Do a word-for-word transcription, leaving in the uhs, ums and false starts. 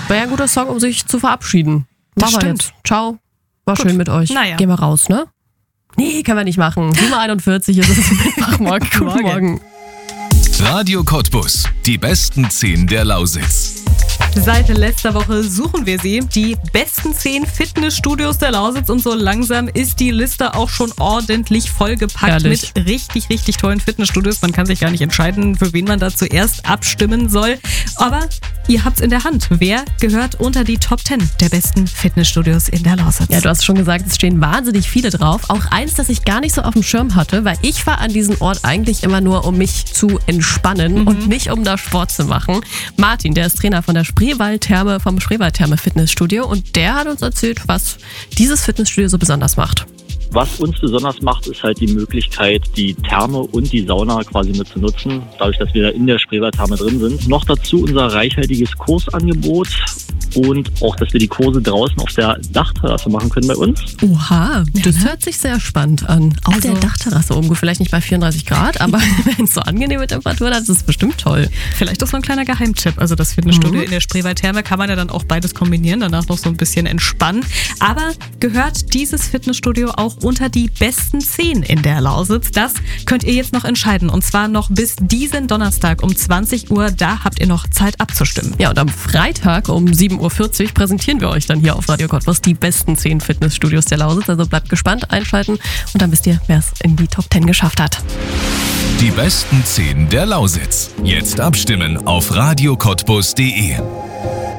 Wäre ja ein guter Song, um sich zu verabschieden. Das Machen wir stimmt. jetzt. Ciao. War Gut. schön mit euch. Naja. Gehen wir raus, ne? Nee, können wir nicht machen. sieben Uhr einundvierzig ist es Mittwochmorgen. Guten Morgen. Morgen. Radio Cottbus. Die besten zehn der Lausitz. Seit letzter Woche suchen wir sie. Die besten zehn Fitnessstudios der Lausitz. Und so langsam ist die Liste auch schon ordentlich vollgepackt Herrlich. mit richtig, richtig tollen Fitnessstudios. Man kann sich gar nicht entscheiden, für wen man da zuerst abstimmen soll. Aber ihr habt's in der Hand. Wer gehört unter die Top zehn der besten Fitnessstudios in der Lausitz? Ja, du hast schon gesagt, es stehen wahnsinnig viele drauf. Auch eins, das ich gar nicht so auf dem Schirm hatte, weil ich fahre an diesen Ort eigentlich immer nur, um mich zu entspannen Mhm. und nicht um da Sport zu machen. Martin, der ist Trainer von der Spreewaldtherme, vom Spreewaldtherme Fitnessstudio und der hat uns erzählt, was dieses Fitnessstudio so besonders macht. Was uns besonders macht, ist halt die Möglichkeit, die Therme und die Sauna quasi mit zu nutzen, dadurch, dass wir da in der Spreewaldtherme drin sind. Noch dazu unser reichhaltiges Kursangebot und auch, dass wir die Kurse draußen auf der Dachterrasse machen können bei uns. Oha, das hört sich sehr spannend an. Auf Also- der Dachterrasse oben, vielleicht nicht bei vierunddreißig Grad, aber wenn es so angenehme Temperaturen hat, ist es bestimmt toll. Vielleicht auch so ein kleiner Geheimtipp. Also das Fitnessstudio Mhm. in der Spreewaldtherme kann man ja dann auch beides kombinieren, danach noch so ein bisschen entspannen. Aber gehört dieses Fitnessstudio auch unter die besten zehn in der Lausitz? Das könnt ihr jetzt noch entscheiden. Und zwar noch bis diesen Donnerstag um zwanzig Uhr. Da habt ihr noch Zeit abzustimmen. Ja, und am Freitag um sieben Uhr vierzig präsentieren wir euch dann hier auf Radio Cottbus die besten zehn Fitnessstudios der Lausitz. Also bleibt gespannt, einschalten und dann wisst ihr, wer es in die Top zehn geschafft hat. Die besten zehn der Lausitz. Jetzt abstimmen auf radio cottbus punkt de.